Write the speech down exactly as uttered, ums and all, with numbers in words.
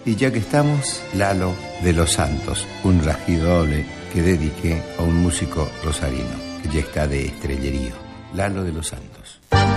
Y ya que estamos, Lalo de los Santos, un rasguido doble que dediqué a un músico rosarino que ya está de estrellerío, Lalo de los Santos.